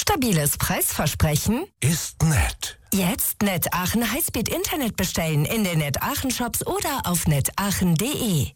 Stabiles Preisversprechen? Ist nett. Jetzt Net Aachen Highspeed Internet bestellen in den Net Aachen Shops oder auf netaachen.de.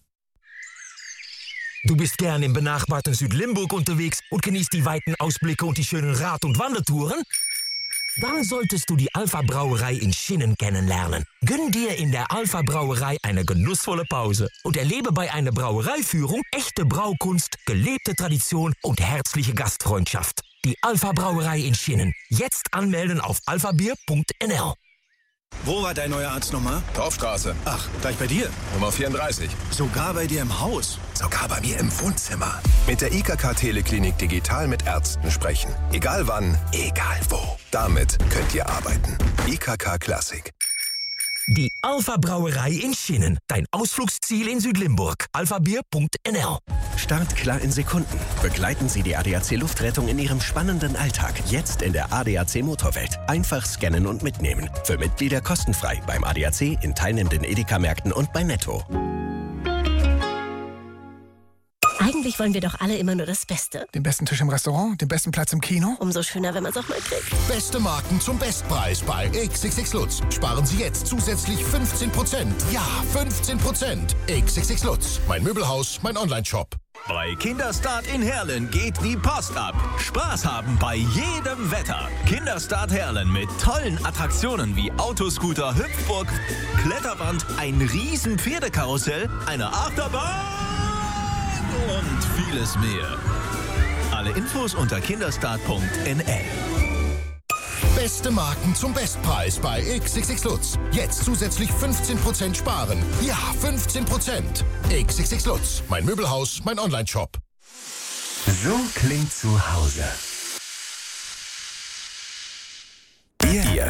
Du bist gern im benachbarten Südlimburg unterwegs und genießt die weiten Ausblicke und die schönen Rad- und Wandertouren? Dann solltest du die Alpha Brauerei in Schinnen kennenlernen. Gönn dir in der Alpha Brauerei eine genussvolle Pause und erlebe bei einer Brauereiführung echte Braukunst, gelebte Tradition und herzliche Gastfreundschaft. Die Alpha Brauerei in Schinnen. Jetzt anmelden auf alphabier.nl. Wo war dein neuer Arzt nochmal? Torfstraße. Ach, gleich bei dir. Nummer 34. Sogar bei dir im Haus. Sogar bei mir im Wohnzimmer. Mit der IKK Teleklinik digital mit Ärzten sprechen. Egal wann, egal wo. Damit könnt ihr arbeiten. IKK Klassik. Die Alpha Brauerei in Schinnen. Dein Ausflugsziel in Südlimburg. alphabier.nl. Start klar in Sekunden. Begleiten Sie die ADAC Luftrettung in Ihrem spannenden Alltag. Jetzt in der ADAC Motorwelt. Einfach scannen und mitnehmen. Für Mitglieder kostenfrei beim ADAC, in teilnehmenden Edeka-Märkten und bei Netto. Eigentlich wollen wir doch alle immer nur das Beste. Den besten Tisch im Restaurant, den besten Platz im Kino. Umso schöner, wenn man es auch mal kriegt. Beste Marken zum Bestpreis bei XXX Lutz. Sparen Sie jetzt zusätzlich 15%. Ja, 15%. XXX Lutz. Mein Möbelhaus, mein Onlineshop. Bei Kinderstart in Herlen geht die Post ab. Spaß haben bei jedem Wetter. Kinderstart Herlen mit tollen Attraktionen wie Autoscooter, Hüpfburg, Kletterwand, ein riesen Pferdekarussell, eine Achterbahn und vieles mehr. Alle Infos unter kinderstart.nl. Beste Marken zum Bestpreis bei XXX Lutz. Jetzt zusätzlich 15% sparen. Ja, 15%. XXX Lutz. Mein Möbelhaus, mein Onlineshop. So klingt zu Hause. Ihr